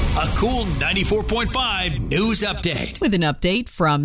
A cool 94.5 news update. With an update from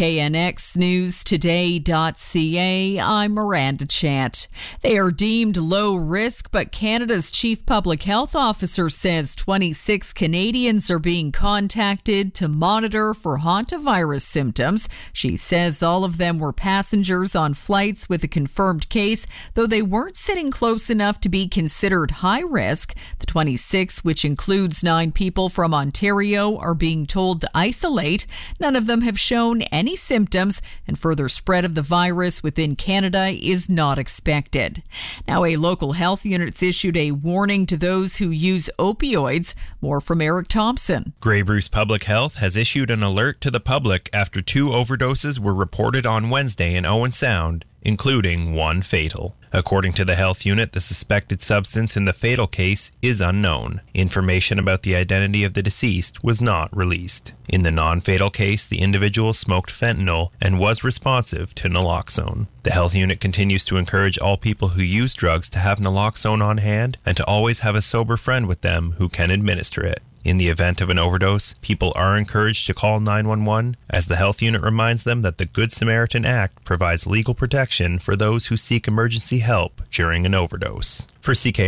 CKNXNewsToday.ca, I'm Miranda Chant. They are deemed low risk, but Canada's chief public health officer says 26 Canadians are being contacted to monitor for hantavirus symptoms. She says all of them were passengers on flights with a confirmed case, though they weren't sitting close enough to be considered high risk. The 26, which includes 9 people from Ontario, are being told to isolate. None of them have shown any symptoms, and further spread of the virus within Canada is not expected. Now, a local health unit's issued a warning to those who use opioids. More from Eric Thompson. Grey Bruce Public Health has issued an alert to the public after 2 overdoses were reported on Wednesday in Owen Sound, including 1 fatal. According to the health unit, the suspected substance in the fatal case is unknown. Information about the identity of the deceased was not released. In the non-fatal case, the individual smoked fentanyl and was responsive to naloxone. The health unit continues to encourage all people who use drugs to have naloxone on hand and to always have a sober friend with them who can administer it. In the event of an overdose, people are encouraged to call 911, as the health unit reminds them that the Good Samaritan Act provides legal protection for those who seek emergency help during an overdose. For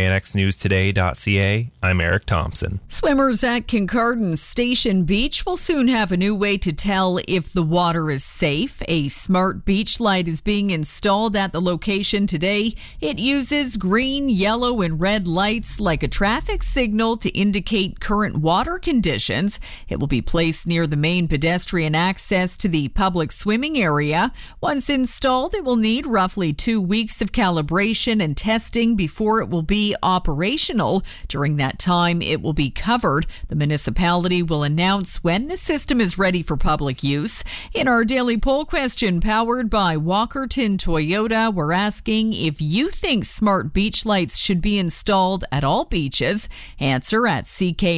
CKNXNewsToday.ca, I'm Eric Thompson. Swimmers at Kincardine Station Beach will soon have a new way to tell if the water is safe. A smart beach light is being installed at the location today. It uses green, yellow, and red lights like a traffic signal to indicate current water conditions. It will be placed near the main pedestrian access to the public swimming area. Once installed, it will need roughly 2 weeks of calibration and testing before it will be operational. During that time, it will be covered. The municipality will announce when the system is ready for public use. In our daily poll question, powered by Walkerton Toyota, we're asking if you think smart beach lights should be installed at all beaches. Answer at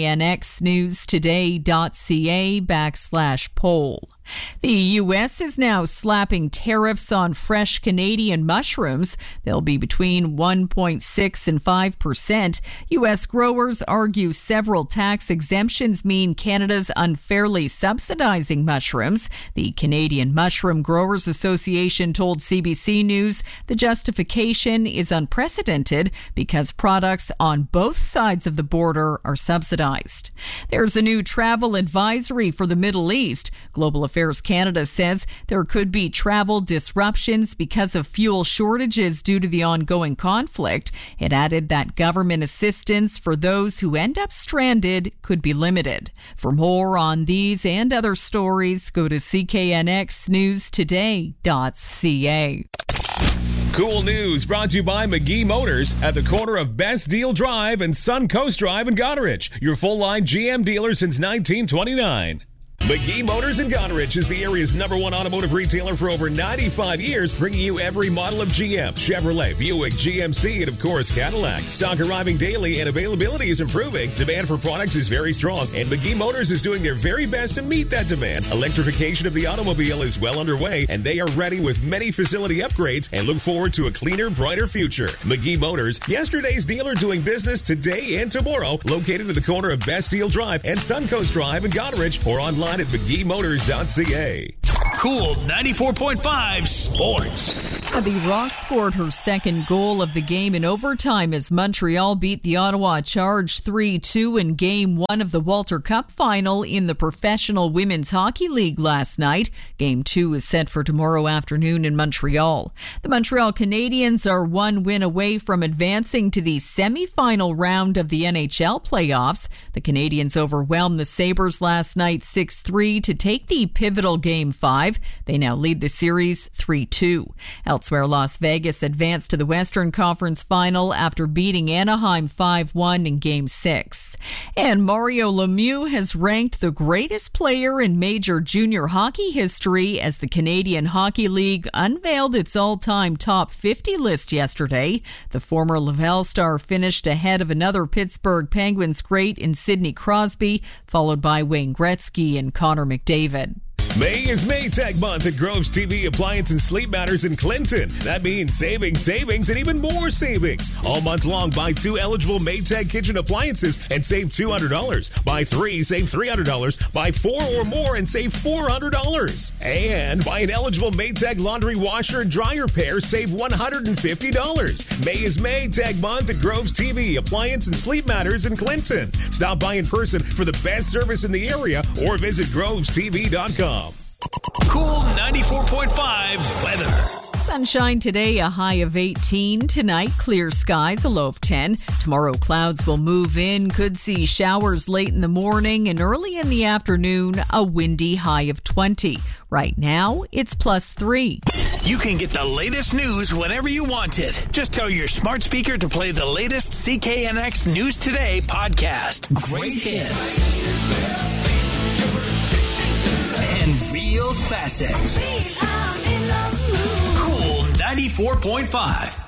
CKNXNewsToday.ca/poll. The U.S. is now slapping tariffs on fresh Canadian mushrooms. They'll be between 1.6 and 5%. U.S. growers argue several tax exemptions mean Canada's unfairly subsidizing mushrooms. The Canadian Mushroom Growers Association told CBC News the justification is unprecedented because products on both sides of the border are subsidized. There's a new travel advisory for the Middle East. Global Affairs Canada says there could be travel disruptions because of fuel shortages due to the ongoing conflict. It added that government assistance for those who end up stranded could be limited. For more on these and other stories, go to CKNXNewsToday.ca. Cool news brought to you by McGee Motors at the corner of Best Deal Drive and Suncoast Drive in Goderich. Your full-line GM dealer since 1929. McGee Motors in Goderich is the area's #1 automotive retailer for over 95 years, bringing you every model of GM, Chevrolet, Buick, GMC, and of course Cadillac. Stock arriving daily and availability is improving. Demand for products is very strong, and McGee Motors is doing their very best to meet that demand. Electrification of the automobile is well underway, and they are ready with many facility upgrades and look forward to a cleaner, brighter future. McGee Motors, yesterday's dealer doing business today and tomorrow, located at the corner of Best Deal Drive and Suncoast Drive in Goderich, or online at McGeeMotors.ca. Cool 94.5 Sports. The Rock scored her second goal of the game in overtime as Montreal beat the Ottawa Charge 3-2 in Game 1 of the Walter Cup final in the Professional Women's Hockey League last night. Game 2 is set for tomorrow afternoon in Montreal. The Montreal Canadiens are 1 win away from advancing to the semi-final round of the NHL playoffs. The Canadiens overwhelmed the Sabres last night 6-3 to take the pivotal Game 5. They now lead the series 3-2. Elsewhere, Las Vegas advanced to the Western Conference Final after beating Anaheim 5-1 in Game 6. And Mario Lemieux has ranked the greatest player in major junior hockey history as the Canadian Hockey League unveiled its all-time top 50 list yesterday. The former Laval star finished ahead of another Pittsburgh Penguins great in Sidney Crosby, followed by Wayne Gretzky and Connor McDavid. May is Maytag month at Groves TV Appliance and Sleep Matters in Clinton. That means savings, and even more savings. All month long, buy 2 eligible Maytag kitchen appliances and save $200. Buy 3, save $300. Buy 4 or more and save $400. And buy an eligible Maytag laundry washer and dryer pair, save $150. May is Maytag month at Groves TV Appliance and Sleep Matters in Clinton. Stop by in person for the best service in the area or visit grovestv.com. Cool 94.5 weather. Sunshine today, a high of 18. Tonight, clear skies, a low of 10. Tomorrow, clouds will move in. Could see showers late in the morning and early in the afternoon, a windy high of 20. Right now, it's +3. You can get the latest news whenever you want it. Just tell your smart speaker to play the latest CKNX News Today podcast. Great hits. And real classics. Cool 94.5.